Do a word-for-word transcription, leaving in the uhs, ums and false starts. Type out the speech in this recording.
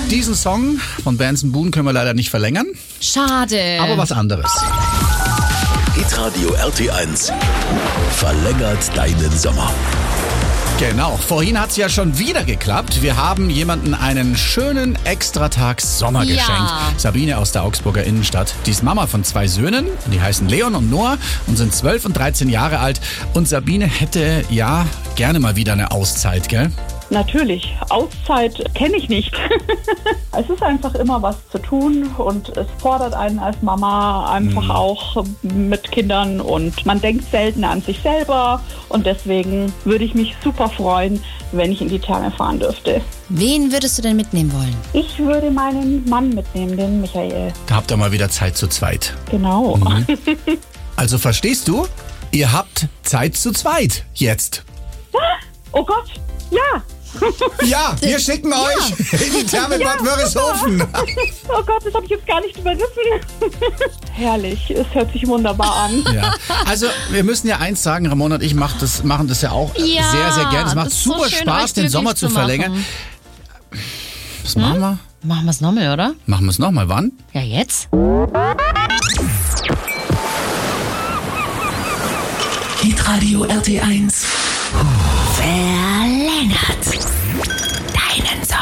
Diesen Song von Benson Boone können wir leider nicht verlängern. Schade. Aber was anderes. Hitradio R T eins verlängert deinen Sommer. Genau, vorhin hat es ja schon wieder geklappt. Wir haben jemanden einen schönen Extratag Sommer Ja. geschenkt. Sabine aus der Augsburger Innenstadt. Die ist Mama von zwei Söhnen. Die heißen Leon und Noah und sind zwölf und dreizehn Jahre alt. Und Sabine hätte ja gerne mal wieder eine Auszeit, gell? Natürlich, Auszeit kenne ich nicht. Es ist einfach immer was zu tun und es fordert einen als Mama einfach mhm. auch mit Kindern und man denkt selten an sich selber und deswegen würde ich mich super freuen, wenn ich in die Therme fahren dürfte. Wen würdest du denn mitnehmen wollen? Ich würde meinen Mann mitnehmen, den Michael. Da habt ihr mal wieder Zeit zu zweit. Genau. Mhm. Also verstehst du? Ihr habt Zeit zu zweit jetzt. Oh Gott, ja. Ja, wir schicken euch in die Therme Bad Wörishofen. Oh Gott, das habe ich jetzt gar nicht überrissen. Herrlich, es hört sich wunderbar an. Ja. Also wir müssen ja eins sagen, Ramona und ich mach das, machen das ja auch Ja, sehr, sehr gerne. Es macht das ist so super schön, Spaß, euch den Sommer zu glücklich zu verlängern. machen. Was machen wir? Machen wir es nochmal, oder? Machen wir es nochmal. Wann? Ja, jetzt? Hitradio R T eins Verlängert.